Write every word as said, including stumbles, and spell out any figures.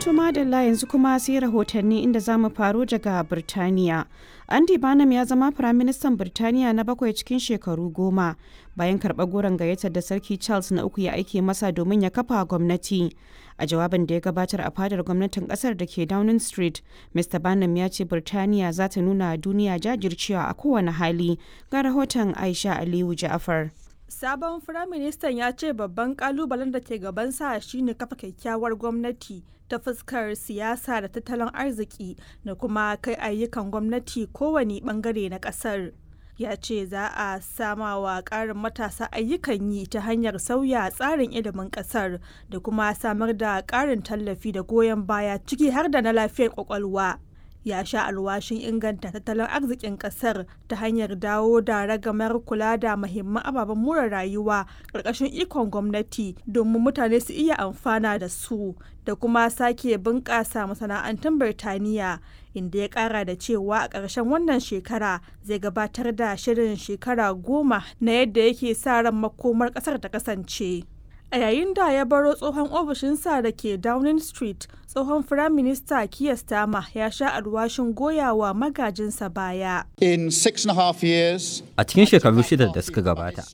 To madalla yanzu kuma sai rahotanni inda za mu faro daga Birtaniya. Andy Barnum ya zama Firaministan Birtaniya na bakwai cikin shekaru goma bayan karɓar goron gayyatar da Sarki Charles na uku ya aike masa domin ya kafa gwamnati. A jawabin da ya gabatar a fadar gwamnatin kasar da ke Downing Street, Mr Barnum ya ce Birtaniya za ta nuna duniya jajircewa a kowane hali. Ga rahoton Aisha Aliyu Ja'afar. Sabon Firaministan ya ce babban kalubalen da ke gabansa shine kafa kyakkyawar gwamnati ta fuskar siyasa da tattalin arziki da kuma kai ayyukan gwamnati kowane bangare na kasar. Ya ce za a sama wa ƙarin matasa ayyukan yi ta hanyar sauya tsarin ilimin ƙasar da kuma samar da ƙarin tallafi da goyon baya ciki har da na lafiyar ƙwaƙwalwa. Ya sha alwashin inganta tattalin arzikin kasar ta hanyar dawo da ragamar kula da muhimman ababen more rayuwa ƙarƙashin ikon gwamnati domin mutane su iya amfana da su da kuma sake bunƙasa masana'antun Birtaniya, inda ya ƙara da cewa a ƙarshen wannan shekara zai gabatar da shirin shekara goma na yadda yake sa ran makomar ƙasar ta kasance. A yayin da ya baro tsohon ofishinsa da ke Downing Street, tsohon Firaminista Keir Starmer ya sha alwashin goyawa magajinsa baya. In six and a half years, A cikin shekaru shida da suka gabata,